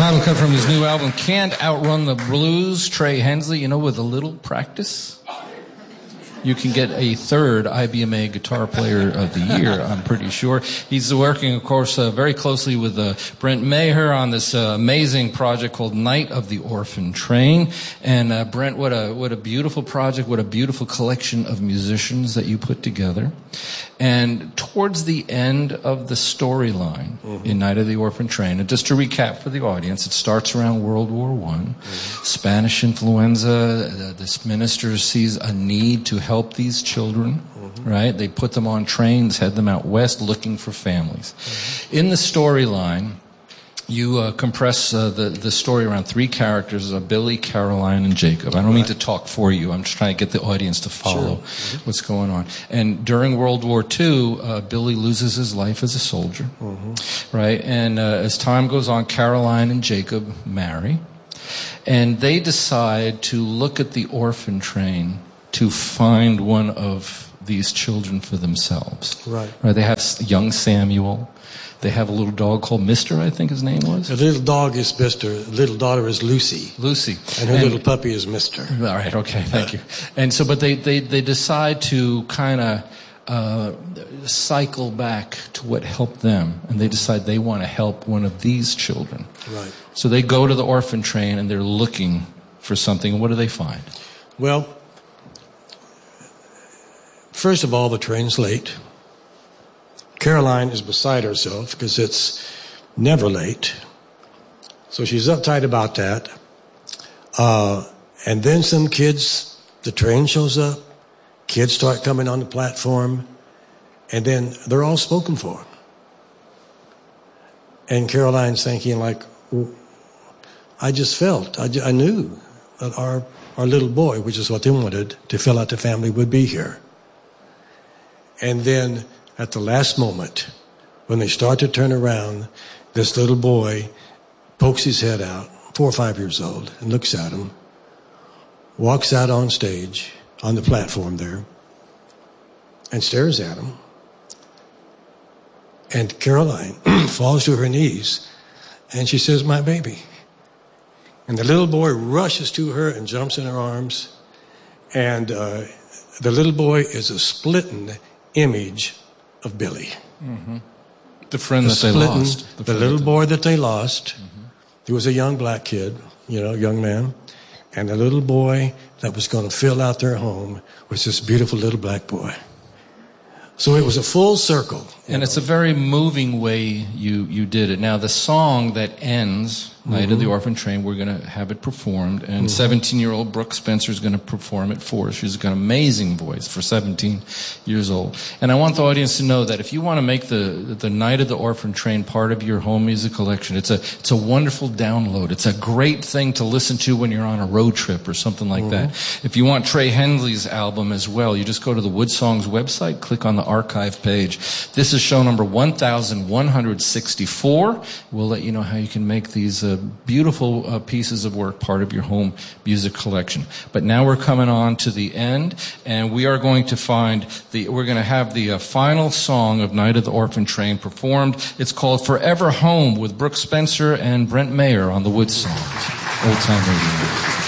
title cut from his new album, Can't Outrun the Blues. Trey Hensley, with a little practice, you can get a third IBMA Guitar Player of the Year, I'm pretty sure. He's working, of course, very closely with Brent Maher on this amazing project called Night of the Orphan Train. And Brent, what a beautiful project, what a beautiful collection of musicians that you put together. And towards the end of the storyline in Night of the Orphan Train, and just to recap for the audience, it starts around World War I. Spanish influenza, this minister sees a need to help these children, right? They put them on trains, head them out west looking for families. In the storyline, you compress the story around three characters, Billy, Caroline, and Jacob. I don't mean to talk for you. I'm just trying to get the audience to follow what's going on. And during World War II, Billy loses his life as a soldier, right? And as time goes on, Caroline and Jacob marry. And they decide to look at the orphan train to find one of these children for themselves. Right. They have young Samuel. They have a little dog called Mister, I think his name was. The little dog is Mister. The little daughter is Lucy. Lucy. And her little puppy is Mister. All right, okay, thank you. And so, but they decide to kind of cycle back to what helped them. And they decide they want to help one of these children. Right. So they go to the orphan train and they're looking for something. And what do they find? Well, first of all, the train's late. Caroline is beside herself because it's never late. So she's uptight about that. And then some kids, the train shows up. Kids start coming on the platform. And then they're all spoken for. And Caroline's thinking like, well, I just felt, I knew that our little boy, which is what they wanted, to fill out the family, would be here. And then at the last moment, when they start to turn around, this little boy pokes his head out, 4 or 5 years old, and looks at him, walks out on stage, on the platform there, and stares at him. And Caroline falls to her knees, and she says, "My baby." And the little boy rushes to her and jumps in her arms, and the little boy is a splitting image of Billy. The friend that they lost. The little boy that they lost. He was a young black kid, young man. And the little boy that was going to fill out their home was this beautiful little black boy. So it was a full circle. And it's a very moving way you did it. Now, the song that ends Night of the Orphan Train, we're going to have it performed. And 17-year-old Brooke Spencer is going to perform it for us. She's got an amazing voice for 17 years old. And I want the audience to know that if you want to make the Night of the Orphan Train part of your home music collection, it's a wonderful download. It's a great thing to listen to when you're on a road trip or something like that. If you want Trey Hensley's album as well, you just go to the Wood Songs website, click on the archive page. This is show number 1164. We'll let you know how you can make these beautiful pieces of work part of your home music collection. But now we're coming on to the end, and we are going to we're going to have the final song of Night of the Orphan Train performed. It's called Forever Home with Brooke Spencer and Brent Maher on the Wood Songs. Old Time Radio.